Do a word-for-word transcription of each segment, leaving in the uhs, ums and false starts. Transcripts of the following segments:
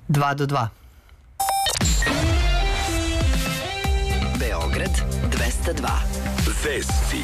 dva do dva. Beograd dvesta dva. Vesti.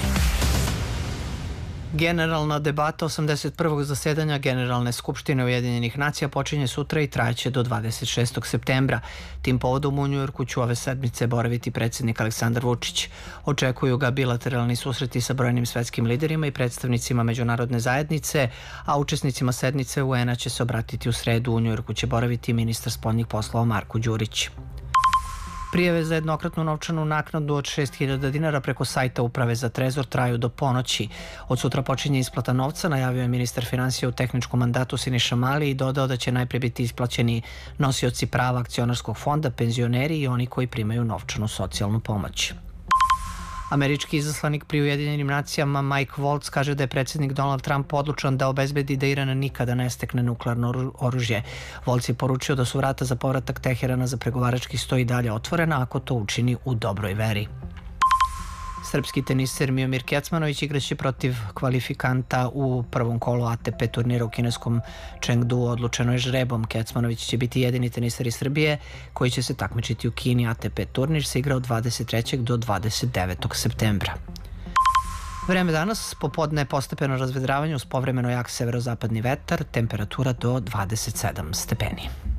Generalna debata osamdeset prvog zasedanja Generalne skupštine Ujedinjenih nacija počinje sutra i trajeće do dvadeset šestog septembra. Tim povodom u Njujorku će ove sedmice boraviti predsjednik Aleksandar Vučić. Očekuju ga bilateralni susreti sa brojnim svetskim liderima i predstavnicima međunarodne zajednice, a učesnicima sednice U N A će se obratiti u sredu. U Njujorku će boraviti ministar spoljnih poslova Marko Đurić. Prijave za jednokratnu novčanu naknadu od šest hiljada dinara preko sajta Uprave za trezor traju do ponoći. Od sutra počinje isplata novca, najavio je ministar finansija u tehničkom mandatu Siniša Mali i dodao da će najpre biti isplaćeni nosioci prava akcionarskog fonda, penzioneri i oni koji primaju novčanu socijalnu pomoć. Američki izaslanik pri Ujedinjenim nacijama Mike Waltz kaže da je predsjednik Donald Trump odlučan da obezbedi da Iran nikada ne stekne nuklearno oružje. Waltz je poručio da su vrata za povratak Teherana za pregovarački sto i dalje otvorena ako to učini u dobroj veri. Srpski teniser Miomir Kecmanović igraće protiv kvalifikanta u prvom kolu A T P turnira u kineskom Chengdu. Odlučeno je žrebom. Kecmanović će biti jedini teniser iz Srbije koji će se takmičiti u Kini. A T P turnir se igra od dvadeset trećeg do dvadeset devetog septembra. Vreme danas, popodne postepeno razvedravanje uz povremeno jak severozapadni vetar, temperatura do dvadeset sedam stepeni.